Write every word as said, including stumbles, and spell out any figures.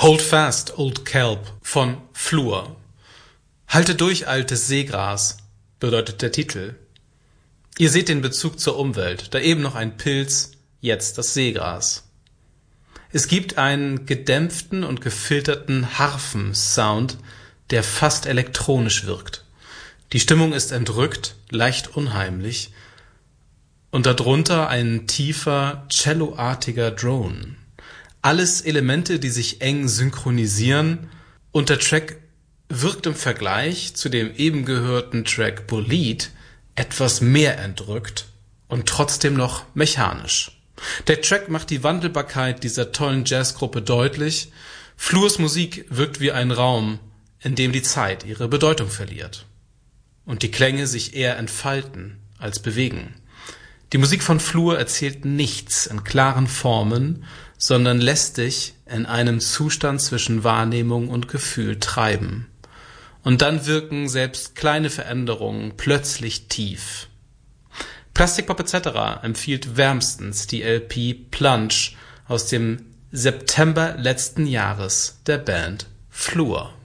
Hold fast, old kelp von Flur. Halte durch, altes Seegras, bedeutet der Titel. Ihr seht den Bezug zur Umwelt, da eben noch ein Pilz, jetzt das Seegras. Es gibt einen gedämpften und gefilterten Harfen-Sound, der fast elektronisch wirkt. Die Stimmung ist entrückt, leicht unheimlich und darunter ein tiefer, celloartiger Drone. Alles Elemente, die sich eng synchronisieren, und der Track wirkt im Vergleich zu dem eben gehörten Track Bolide etwas mehr entrückt und trotzdem noch mechanisch. Der Track macht die Wandelbarkeit dieser tollen Jazzgruppe deutlich. Flurs Musik wirkt wie ein Raum, in dem die Zeit ihre Bedeutung verliert und die Klänge sich eher entfalten als bewegen. Die Musik von Flur erzählt nichts in klaren Formen, sondern lässt dich in einem Zustand zwischen Wahrnehmung und Gefühl treiben. Und dann wirken selbst kleine Veränderungen plötzlich tief. Plastic Pop et cetera empfiehlt wärmstens die L P Plunge aus dem September letzten Jahres der Band Flur.